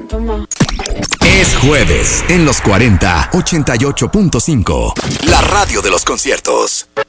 Es jueves en los 40 88.5. La radio de los conciertos.